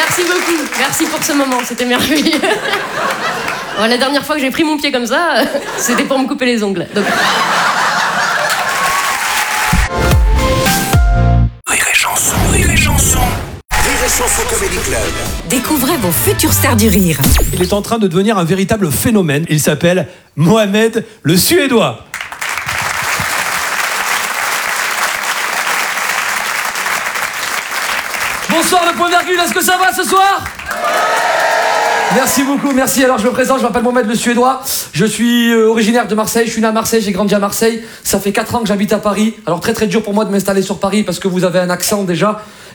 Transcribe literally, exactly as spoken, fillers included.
Merci beaucoup. Merci pour ce moment, c'était merveilleux. Bon, la dernière fois que j'ai pris mon pied comme ça, c'était pour me couper les ongles. Donc... Rire et chanson, rire et chanson. Rire et chanson Comedy Club. Découvrez vos futures stars du rire. Il est en train de devenir un véritable phénomène. Il s'appelle Mohamed le Suédois. Bonsoir le point virgule, est-ce que ça va ce soir ? Merci beaucoup, merci. Alors je me présente, je m'appelle Mohamed le Suédois. Je suis euh, originaire de Marseille, je suis né à Marseille, j'ai grandi à Marseille. Ça fait quatre ans que j'habite à Paris. Alors très très dur pour moi de m'installer sur Paris parce que vous avez un accent déjà.